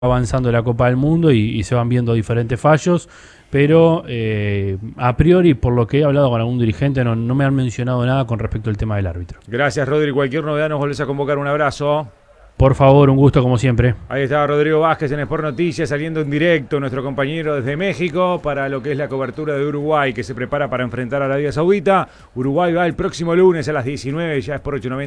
avanzando la Copa del Mundo y se van viendo diferentes fallos, pero a priori, por lo que he hablado con algún dirigente, no me han mencionado nada con respecto al tema del árbitro. Gracias, Rodri. Cualquier novedad nos volvés a convocar. Un abrazo. Por favor, un gusto como siempre. Ahí estaba Rodrigo Vázquez en Sport Noticias, saliendo en directo, nuestro compañero desde México, para lo que es la cobertura de Uruguay, que se prepara para enfrentar a Arabia Saudita. Uruguay va el próximo lunes a las 19, ya es por 8:90.